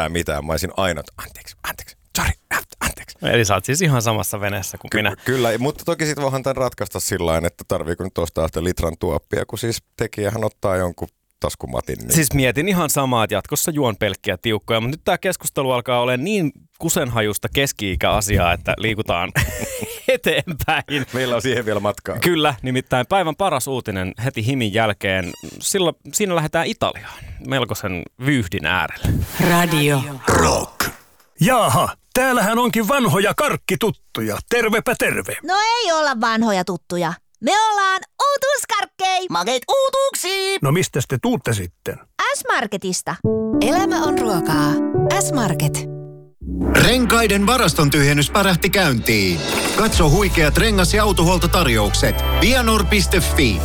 yhtään mitään. Mä olisin aina, anteeksi, sorry, anteeksi. Eli sä oot siis ihan samassa veneessä kuin minä. Kyllä, mutta toki sit voihan tämän ratkaista sillain, että tarviiko nyt ostaa sitä litran tuoppia, kun siis tekijähän ottaa jonkun taskumatin. Niin. Siis mietin ihan samaa, että jatkossa juon pelkkiä tiukkoja, mutta nyt tämä keskustelu alkaa olemaan niin kusenhajusta keski-ikäasiaa, että liikutaan eteenpäin. Meillä on siihen vielä matkaa. Kyllä, nimittäin päivän paras uutinen heti himin jälkeen. Siinä lähdetään Italiaan, melkoisen vyyhdin äärelle. Radio Rock. Jaaha, täällähän onkin vanhoja karkkituttuja. Tervepä terve. No ei olla vanhoja tuttuja. Me ollaan uutuuskarkkei. Makeet uutuuksiin! No mistä te tuutte sitten? S-Marketista. Elämä on ruokaa. S-Market. Renkaiden varaston tyhjennys pärähti käyntiin. Katso huikeat rengas- ja autohuoltotarjoukset. Vianor.fi.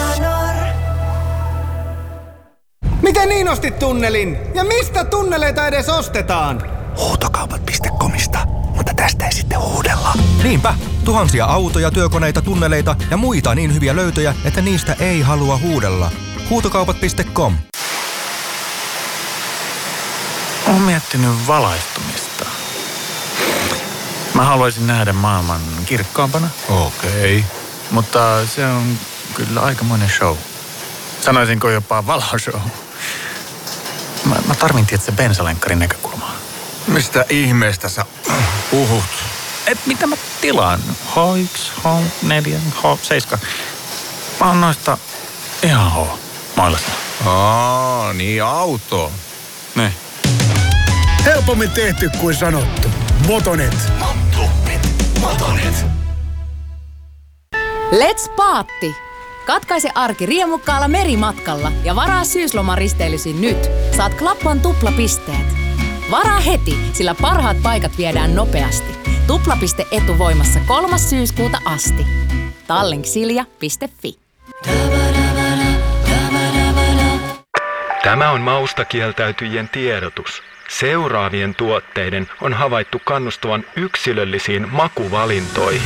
Miten niin ostit tunnelin? Ja mistä tunneleita edes ostetaan? Huutokaupat.comista, mutta tästä ei sitten huudella. Niinpä, tuhansia autoja, työkoneita, tunneleita ja muita niin hyviä löytöjä, että niistä ei halua huudella. Huutokaupat.com. Olen miettinyt valaistumista. Mä haluaisin nähdä maailman kirkkaampana. Okei. Mutta se on kyllä aikamoinen show. Sanoisinko jopa valoshow. Mä tarvin tietysti bensalenkkarin näkökulmaa. Mistä ihmeestä sä puhut? Mitä mä tilaan? H1, H4, H7. Mä oon noista ihan H-mailasta. Niin auto. Ne. Helpommin tehty kuin sanottu. Motonet. Motonet. Let's Paatti! Katkaise arki riemukkaalla merimatkalla ja varaa syyslomaristeilysi nyt. Saat Klappan tuplapisteet. Varaa heti, sillä parhaat paikat viedään nopeasti. Tuplapiste etuvoimassa 3. syyskuuta asti. Tallinksilja.fi. Tämä on mausta kieltäytyjien tiedotus. Seuraavien tuotteiden on havaittu kannustavan yksilöllisiin makuvalintoihin.